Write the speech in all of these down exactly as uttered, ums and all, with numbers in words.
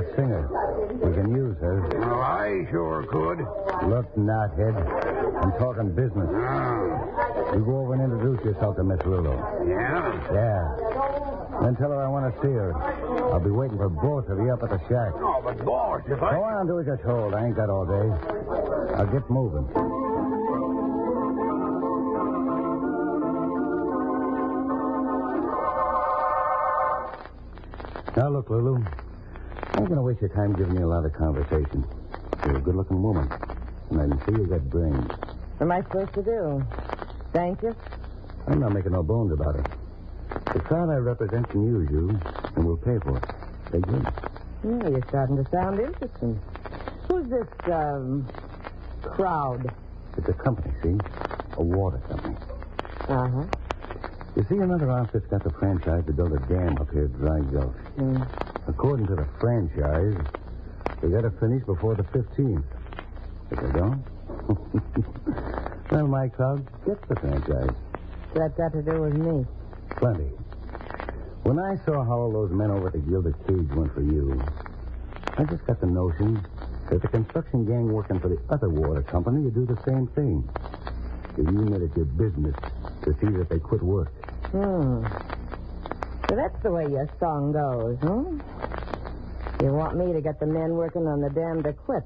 singer. We can use her. Well, I sure could. Look, knothead. I'm talking business. Oh. You go over and introduce yourself to Miss Lulu. Yeah? Yeah. Then tell her I want to see her. I'll be waiting for both of you up at the shack. Oh, but boss, if I... Go on, do as you're told. I ain't got all day. I'll get moving. Now, look, Lulu. I ain't going to waste your time giving you a lot of conversation. You're a good-looking woman. And I can see you got brains. What am I supposed to do? Thank you? I'm not making no bones about it. The crowd I represent can use you, and we'll pay for it. They good. Yeah, you're starting to sound interesting. Who's this, um, crowd? It's a company, see? A water company. Uh-huh. You see, another outfit's got the franchise to build a dam up here at Dry Gulch. Mm. According to the franchise, they got to finish before the fifteenth. If they don't, well, my crowd gets the franchise. What's that got to do with me? Plenty. When I saw how all those men over at the Gilded Cage went for you, I just got the notion that the construction gang working for the other water company would do the same thing. If you made it your business to see that they quit work. Hmm. So that's the way your song goes, hmm? You want me to get the men working on the dam to quit.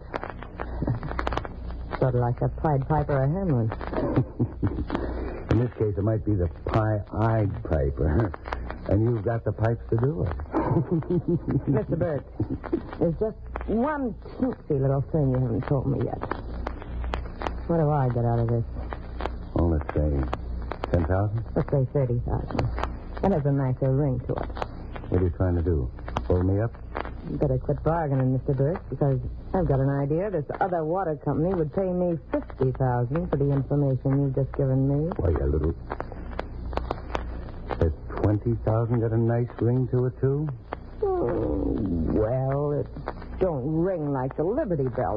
Sort of like a Pied Piper of Hamlin. In this case, it might be the pie-eyed piper. And you've got the pipes to do it. Mister Burt, there's just one teensy little thing you haven't told me yet. What do I get out of this? Well, let's say ten thousand? Let's say thirty thousand. That has a nicer ring to it. What are you trying to do? Pull me up? You better quit bargaining, Mister Burt, because I've got an idea. This other water company would pay me fifty thousand for the information you've just given me. Why, you little... Has twenty thousand got a nice ring to it, too? Oh, well, it don't ring like the Liberty Bell.